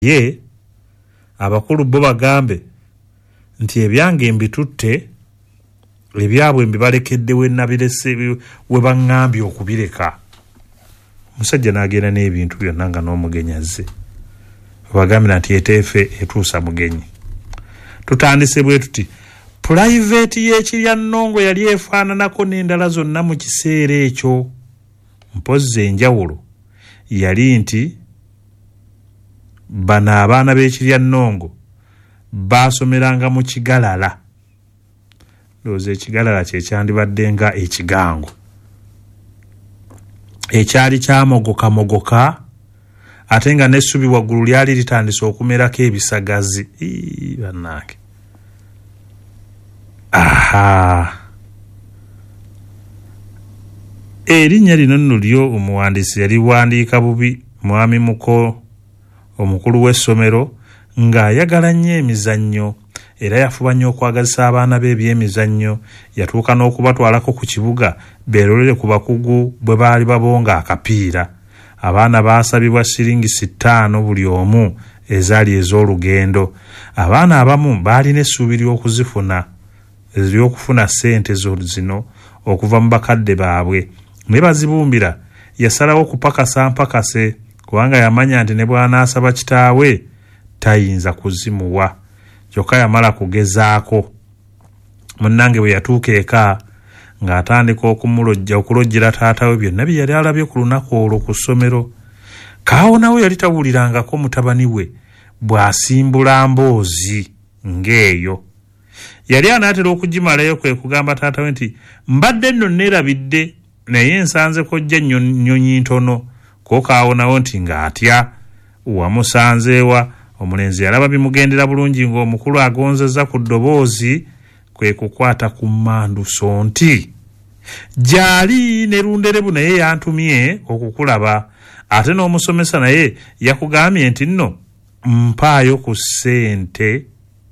ye abakulu bo bagambe nti ebyange mbitutte ebyabwe mbibalekedde we nabirese we bangambye okubireka. Musajja n'agenda n'ebintu byonna nga n'omugenyi azze. Bagambira nti eteefe etuusa mugenyi. Tutandise bwe tuti private y'ekirya Nnongo yali efaananako n'endala zonna mu kiseera ekyo. Mpozzi enjawulo yali nti bano abaana b'ekirya Nnongo baasomeranga mu Kigalala. Ndowooza Ekigalala kye kyandibadde nga Ekigango ekyali kyamogokamogoka ate nga n'essubi waggulu lyali litandise okumerako ebisagazi. Bannange, erinnya lino nno lyo omuwandiisi yali wandiika bubi. Mwami Muko omukulu w'essomero ng'ayagala nnyo emizannyo era yafuba nnyo okwagazisa abaana be ebyemizannyo. Yatuuka n'okubatwalako ku kibuga beerolere ku bakugu bwe baali babonga akapiira. Abaana baasabibwa $5 buli omu ezaali ez'olugendo. Abaana abamu baalina essuubi ly'okufuna ssente zino okuva mu bakadde baabwe. Ne bazibumbira yasalawo kupakasa mpakase kubanga yamanya nti ne bw'anaasaba kitaawe tayinza kuzimuwa. Kyokka yamala kugezaako. Munnange bwe yatuuka eka ng'atandika okulojjera taata we byonna bye yali alabye ku lunaku olwo ku ssomero. Kaawo yali tawulirangako mutabani we bw'asimbula mboozi ng'eyo. Yali anaatera okugimalayo kwe kugamba taata we nti mbadde nno neerabidde naye nsanze kojja nnyonyi ntono. Ko Kaawo nti ng'atya wamusanzeewa. Omulenzi yalaba bimugendera bulungi ng'omukulu agonzezza ku ddoboozi kwe kukwata ku mmandu so nti gyali ne Lunderebu naye yantumye okukulaba ate n'omusomesa naye yakugambye nti nno mpaayo ku ssente.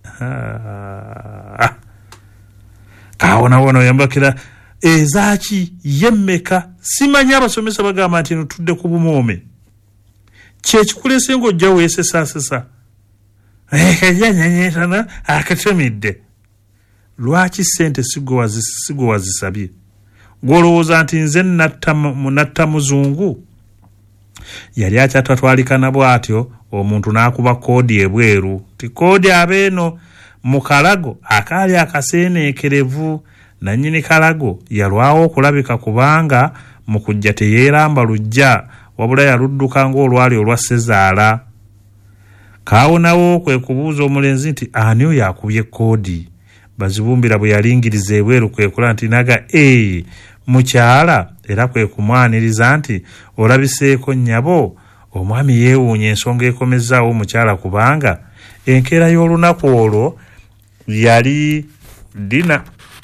Kaawo yambakira ezaaki yemmeka simanya abasomesa bagamba nti notudde ku bumoome kyekikulese ng'ojja weesesaasesa kajanyanyetana akatemidde. Lwaki ssente sigo wazisabye? Gw'olowooza nti nze natta muzungu? Yali akyatatwalikana bw'atyo omuntu n'akuba koodi ebweru ti koodi abeeno mu kalago akaali akaseeneekerevu. Nannyini kalago yalwawo okulabika kubanga mu kujja teyeeramba lujja wabula yaludduka ng'olwali olwa Sezaala. Kaawo kwe kubuuza omulenzi nti ani oyo akubye koodi? Bazibumbira bwe yalingiriza ebweru kwe kula nti naga mukyala era kwe kumwaniriza nti olabiseeko nnyabo. Omwami yeewuunya ensonga ekomezaawo omukyala kubanga enkeera y'olunaku olwo yali Dina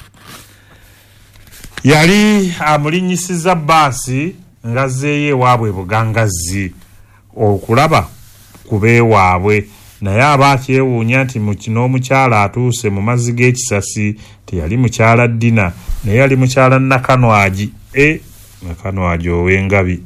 yali amulinnyisiza bbaasi ngazzeeyo ewaabwe Bugangazzi okulaba ku beewaabwe. Naye aba akyewuunya nti n'omukyala atuuse mu mazzi g'ekisasi teyali mukyala Dina naye yali mukyala Nakanwagi. Nakanwagi ow'engabi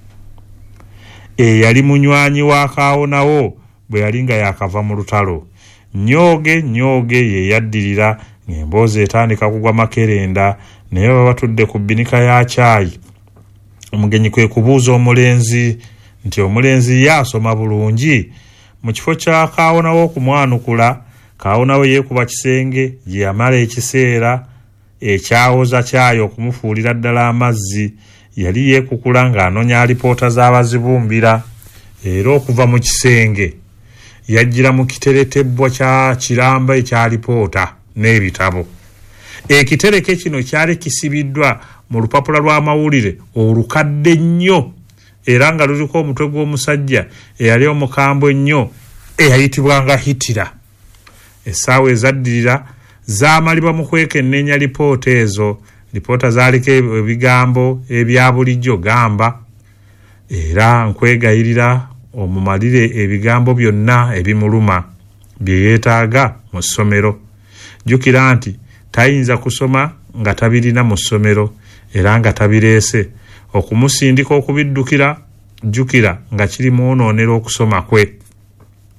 yali munywanyi wa Kaawo bwe yali nga yakava mu lutalo. Nyooge ye yaddirira ng'emboozi etandika kugwa makerenda naye baba batudde ku bbinika ya caayi. Omugenyi kwe kubuuza omulenzi nti omulenzi ye asoma bulungi. Mu kifo kya Kaawo okumwanukula, Kaawo yeekuba kisenge gye yamala ekiseera ekyawoza kyayo okumufuulira ddala amazzi. Yali yeekukula ng'anoonya alipoota z'abazibumbira era okuva mu kisenge yajjira mu kiteretebwa kya kiramba ekya alipoota n'ebitabo. Ekitereke kino kyali kisibiddwa mu lupapula lw'amawulire olukadde nnyo era nga luliko omutwe gw'omusajja eyali omukambwe ennyo eyayitibwanga Hitira. Essaawa ezaddirira zaamalibwa mu kwekenneenya lipoota ezo. Lipoota zaaliko ebigambo ebya bulijjo gamba era nkwegayirira omumalire ebigambo byonna ebimuluma bye yeetaaga mu ssomero. Jjukira nti tayinza kusoma nga tabirina mu ssomero era nga tabireese. Okumusindika okubiddukira jjukira nga kiri mwonoonera okusoma kwe.